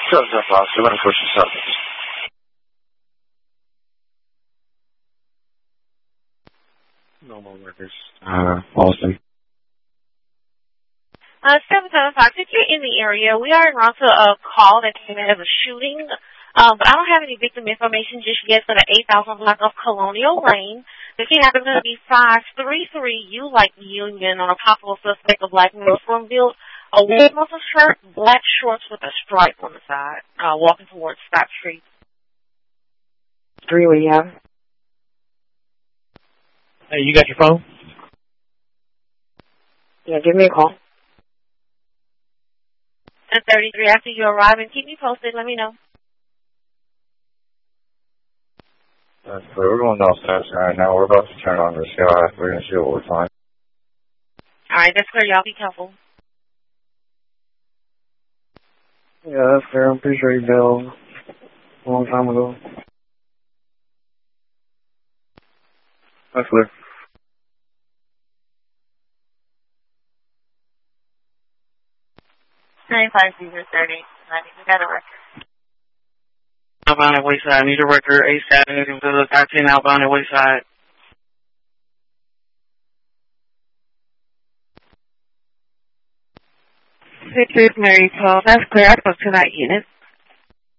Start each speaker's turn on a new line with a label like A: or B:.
A: No more workers. Austin.
B: 775, if you're in the area, we are in response to a call that came in as a shooting, but I don't have any victim information just yet for the 8,000 block of Colonial Lane. The key number is going to be 533U like Union on a possible suspect of black uniform build, a white muscle shirt, black shorts with a stripe on the side, walking towards Scott Street.
C: 3, what do you have?
D: Hey, you got your phone?
C: Yeah, give me a call.
B: 10:33 after you arrive, and keep me posted. Let me know.
A: That's clear. We're going downstairs right now. We're about to turn on the sky. We're going to see what we find.
B: All right, that's clear. Y'all be careful.
C: Yeah, that's fair. I'm pretty sure he bailed a long time ago.
A: That's clear.
B: 95 30. We got a record.
E: Outbound at Wayside. Need a record ASAP. I-10 outbound at Wayside.
C: This is Mary Cole. That's clear. I spoke to that unit.